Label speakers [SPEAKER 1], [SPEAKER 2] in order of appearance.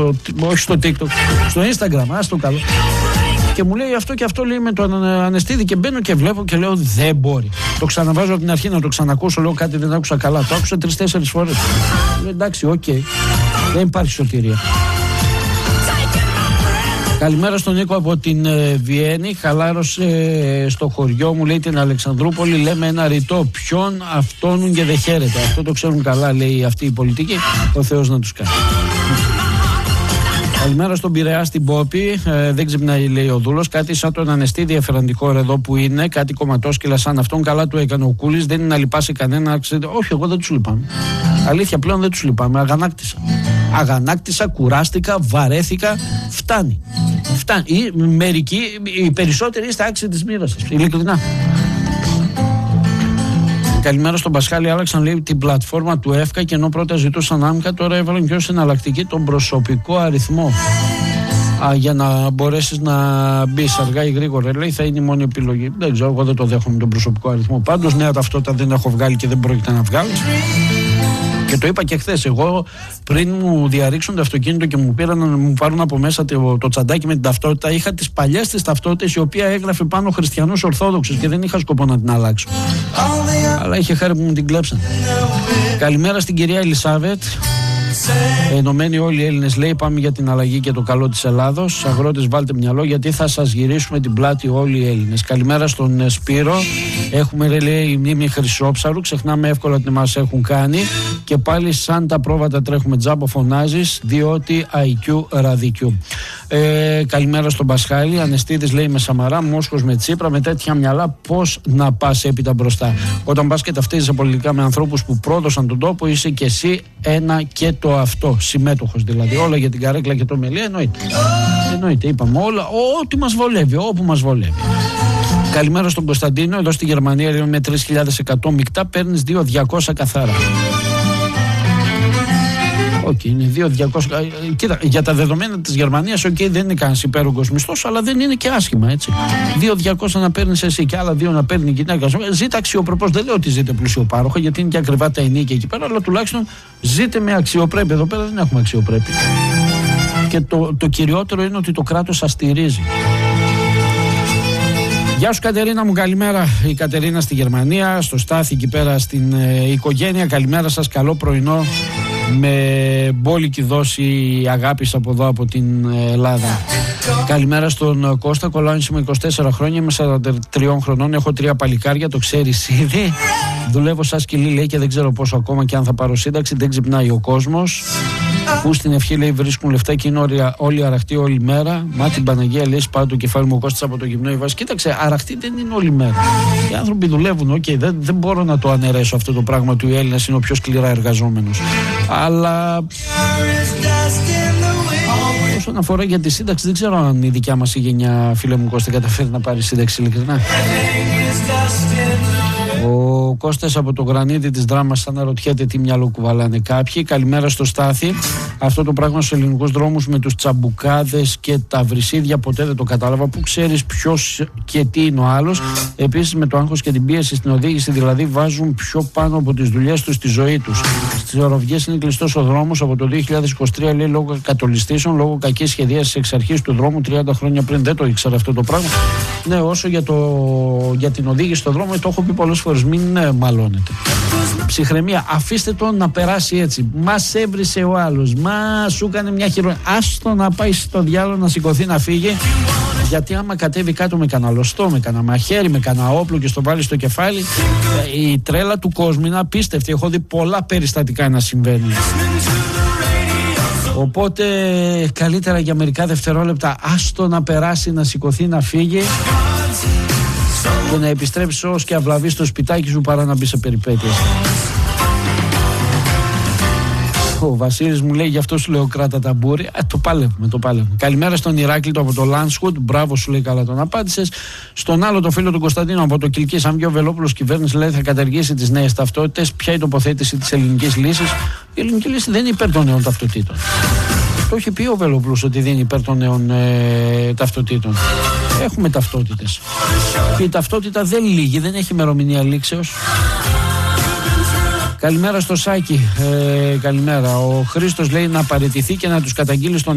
[SPEAKER 1] όχι στο TikTok, στο Instagram, άστο καλό. Και μου λέει αυτό και αυτό, λέει, με τον Ανεστίδη, και μπαίνω και βλέπω και λέω δεν μπορεί. Το ξαναβάζω από την αρχή να το ξανακούσω, λέω κάτι δεν άκουσα καλά. Το άκουσα 3-4 φορές. Λέω εντάξει, οκ. Δεν υπάρχει σωτηρία. Καλημέρα στον Νίκο από την Βιέννη. Χαλάρωσε στο χωριό μου, λέει, την Αλεξανδρούπολη. Λέμε ένα ρητό. Ποιον αυτόνουν και δεν χαίρεται. Αυτό το ξέρουν καλά, λέει, αυτή η πολιτική. Ο Θεός να τους κάνει. Καλημέρα στον Πειραιά στην Πόπη. Δεν ξυπνάει, λέει ο Δούλος. Κάτι σαν τον Ανεστίδη εφεραντικό χώρο εδώ που είναι. Κάτι κομματόσκυλα σαν αυτόν. Καλά του έκανε ο Κούλης. Δεν είναι να λυπάσει κανένα. Όχι, εγώ δεν τους λυπάμαι. Αλήθεια, πλέον δεν τους λυπάμαι. Αγανάκτησα, κουράστηκα, βαρέθηκα. Φτάνει. Μερικοί, οι περισσότεροι είστε άξιοι της μοίρας σας. Ειλικρινά. Καλημέρα στον Πασχάλη. Άλλαξαν, λέει, την πλατφόρμα του ΕΦΚΑ και ενώ πρώτα ζητούσαν άμκα, τώρα έβαλαν και ως εναλλακτική τον προσωπικό αριθμό. Για να μπορέσεις να μπεις αργά ή γρήγορα, λέει, θα είναι η μόνη επιλογή. Δεν ξέρω, εγώ δεν το δέχομαι τον προσωπικό αριθμό. Πάντως, νέα ταυτότητα δεν έχω βγάλει και δεν πρόκειται να βγάλω. Και το είπα και χθες. Εγώ πριν μου διαρρήξουν το αυτοκίνητο και μου πάρουν από μέσα το τσαντάκι με την ταυτότητα, είχα τις παλιές τις ταυτότητες, η οποία έγραφε πάνω Χριστιανούς Ορθόδοξους και δεν είχα σκοπό να την αλλάξω. Αλλά είχε χάρη που μου την κλέψαν. Καλημέρα στην κυρία Ελισάβετ. Ενωμένοι όλοι οι Έλληνες, λέει, πάμε για την αλλαγή και το καλό της Ελλάδος. Αγρότες, βάλτε μυαλό, γιατί θα σας γυρίσουμε την πλάτη όλοι οι Έλληνες. Καλημέρα στον Σπύρο. Έχουμε, λέει, η μνήμη Χρυσόψαρου. Ξεχνάμε εύκολα τι μας έχουν κάνει. Και πάλι σαν τα πρόβατα τρέχουμε, τζάμπο φωνάζεις, διότι IQ ραδικιού. Καλημέρα στον Πασχάλη. Ανεστίδης, λέει, με Σαμαρά, Μόσχος με Τσίπρα. Με τέτοια μυαλά πώς να πας έπειτα μπροστά? Όταν πας και ταυτίζεσαι πολιτικά με ανθρώπους που πρόδωσαν τον τόπο, είσαι και εσύ ένα και το αυτό. Συμμέτοχος δηλαδή. Όλα για την καρέκλα και το μελί, εννοείται. Είπαμε όλα, ό,τι μας βολεύει, όπου μας βολεύει. Καλημέρα στον Κωνσταντίνο. Εδώ στη Γερμανία, λέει, με 3.100 μεικτά παίρνεις 2.200 καθαρά. Είναι 2.200. Κοίτα, για τα δεδομένα της Γερμανίας, δεν είναι κανένας υπέρογκος μισθός, αλλά δεν είναι και άσχημα, έτσι. 2.200 να παίρνεις εσύ και άλλα 2 να παίρνει η γυναίκα. Ζείτε αξιοπρεπώς. Δεν λέω ότι ζείτε πλουσιοπάροχα, γιατί είναι και ακριβά τα ενίκια εκεί πέρα, αλλά τουλάχιστον ζείτε με αξιοπρέπεια. Εδώ πέρα δεν έχουμε αξιοπρέπεια. Και το κυριότερο είναι ότι το κράτος σας στηρίζει. Γεια σου, Κατερίνα μου, καλημέρα. Η Κατερίνα στη Γερμανία, στο Στάθη εκεί πέρα στην οικογένεια. Καλημέρα σας, καλό πρωινό. Με μπόλικη δόση αγάπης από εδώ, από την Ελλάδα. Καλημέρα στον Κώστα. Κολλάω, είμαι 24 χρόνια, είμαι 43 χρονών, έχω 3 παλικάρια, το ξέρεις ήδη. Δουλεύω σαν σκυλί, λέει, και δεν ξέρω πόσο ακόμα και αν θα πάρω σύνταξη. Δεν ξυπνάει ο κόσμος. Που στην ευχή, λέει, βρίσκουν λεφτά και είναι όλοι αραχτοί όλη μέρα. Μα την Παναγία, λέει, σπάω το κεφάλι μου ο Κώστας από το γυμνό η βάση. Κοίταξε, αραχτοί δεν είναι όλη μέρα. Οι άνθρωποι δουλεύουν, δεν μπορώ να το αναιρέσω αυτό το πράγμα του. Οι Έλληνας είναι ο πιο σκληρά εργαζόμενος. Αλλά όσον αφορά για τη σύνταξη, δεν ξέρω αν η δικιά μας η γενιά, φίλε μου Κώστα, καταφέρει να πάρει σύνταξη, ειλικρινά. Ο Κώστας από το γρανίτι της Δράμας αναρωτιέται τι μυαλό κουβαλάνε κάποιοι. Καλημέρα στο Στάθη. Αυτό το πράγμα στους ελληνικούς δρόμους με τους τσαμπουκάδες και τα βρυσίδια ποτέ δεν το κατάλαβα. Πού ξέρεις ποιος και τι είναι ο άλλος. Επίσης με το άγχος και την πίεση στην οδήγηση, δηλαδή βάζουν πιο πάνω από τις δουλειές τους στη ζωή τους. Στις οροβιές είναι κλειστός ο δρόμος από το 2023, λέει, λόγω κατολιστήσεων, λόγω κακής σχεδίασης εξ αρχής του δρόμου. 30 χρόνια πριν δεν το ήξερα αυτό το πράγμα. Ναι, όσο για την οδήγηση στον δρόμο, το έχω πει πολλές φορές, μην μαλώνετε. Ψυχραιμία, αφήστε τον να περάσει έτσι. Μας έβρισε ο άλλος, σου έκανε μια χειρονομία. Άστο να πάει στο διάλογο, να σηκωθεί, να φύγει. Γιατί άμα κατέβει κάτω με κανένα λωστό, με κανένα μαχαίρι, με κανένα όπλο και στο βάλει στο κεφάλι, η τρέλα του κόσμου είναι απίστευτη. Έχω δει πολλά περιστατικά να συμβαίνουν. Οπότε καλύτερα για μερικά δευτερόλεπτα άστο να περάσει, να σηκωθεί, να φύγει και να επιστρέψει ως και αυλαβή στο σπιτάκι σου παρά να μπει σε περιπέτειες. Ο Βασίλης μου λέει, γι' αυτό σου λέω κράτα τα μπούρια. Το παλεύουμε. Καλημέρα στον Ηράκλειο από το Λάνσχουτ. Μπράβο, σου λέει, καλά τον απάντησες. Στον άλλο το φίλο του Κωνσταντίνου από το Κιλκής, αν ο Βελόπουλος κυβέρνηση, λέει, θα καταργήσει τις νέες ταυτότητες. Ποια είναι η τοποθέτηση της ελληνικής λύσης? Η ελληνική λύση δεν είναι υπέρ των νέων ταυτοτήτων. Το έχει πει ο Βελόπουλος ότι δεν είναι υπέρ των νέων ταυτοτήτων. Έχουμε ταυτότητες. Και η ταυτότητα δεν λύγει, δεν έχει ημερομηνία λήξεως. Καλημέρα στο Σάκη. Καλημέρα. Ο Χρήστος λέει να παραιτηθεί και να τους καταγγείλει στον